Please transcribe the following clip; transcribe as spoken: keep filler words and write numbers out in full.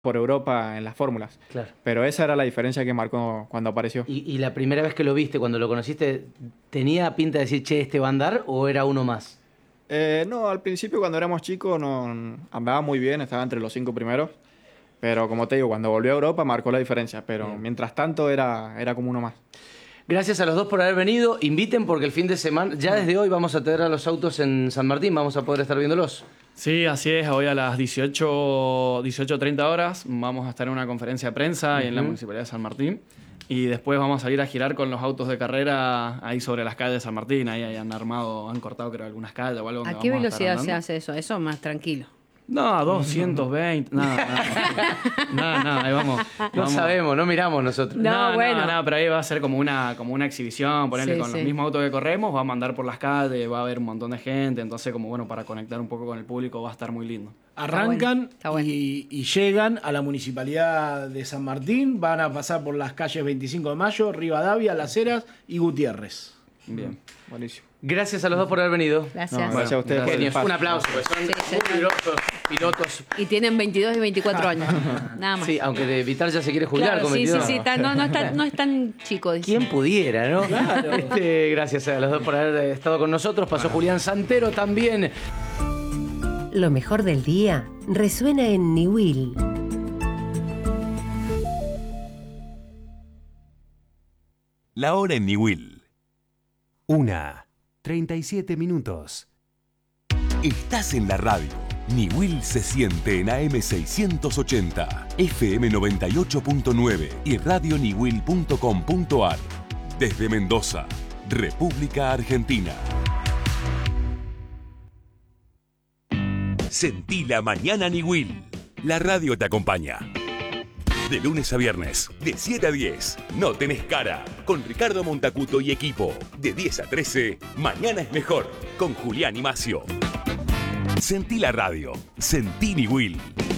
por Europa en las fórmulas. Claro. Pero esa era la diferencia que marcó cuando apareció. ¿Y, y la primera vez que lo viste, cuando lo conociste, tenía pinta de decir, che, ¿este va a andar o era uno más? Eh, no, al principio cuando éramos chicos no, andaba muy bien, estaba entre los cinco primeros. Pero como te digo, cuando volvió a Europa marcó la diferencia. Pero bien. Mientras tanto era, era como uno más. Gracias a los dos por haber venido. Inviten porque el fin de semana, ya desde hoy vamos a tener a los autos en San Martín. Vamos a poder estar viéndolos. Sí, así es. Hoy a las dieciocho treinta horas vamos a estar en una conferencia de prensa ahí uh-huh. en la Municipalidad de San Martín. Y después vamos a ir a girar con los autos de carrera ahí sobre las calles de San Martín. Ahí, ahí han armado, han cortado creo algunas calles o algo. ¿A qué velocidad se hace eso? Eso más tranquilo. No, a doscientos veinte, nada, nada, nada, ahí vamos. No vamos. sabemos, no miramos nosotros. No, no bueno. No, no, pero ahí va a ser como una, como una exhibición, ponerle sí, con sí. los mismos autos que corremos, vamos a andar por las calles, va a haber un montón de gente, entonces como bueno, para conectar un poco con el público va a estar muy lindo. Arrancan Está bueno. Está bueno. Y, y llegan a la Municipalidad de San Martín, van a pasar por las calles veinticinco de mayo, Rivadavia, Las Heras y Gutiérrez. Bien, buenísimo. Gracias a los dos por haber venido. Gracias. No, gracias bueno, a ustedes. Genios. Un aplauso, pues son sí, muy pilotos, pilotos. Y tienen veintidós y veinticuatro años, nada más. Sí, aunque de Vitar ya se quiere jubilar. Claro, con sí, veintidós. sí, sí, está, no, no, está, no es tan chico. Dice. ¿Quién pudiera, no? Claro. Este, gracias a los dos por haber estado con nosotros. Pasó Julián Santero también. Lo mejor del día resuena en Niwil. La hora en Niwil. Una. treinta y siete minutos. Estás en la radio. Niwil se siente en A M seiscientos ochenta, F M noventa y ocho punto nueve y radio niwil punto com punto a r. Desde Mendoza, República Argentina. Sentí la mañana Niwil. La radio te acompaña. De lunes a viernes, de siete a diez, No Tenés Cara, con Ricardo Montacuto y equipo. De diez a trece, Mañana es Mejor, con Julián y Macio. Sentí la radio, sentí Niwil.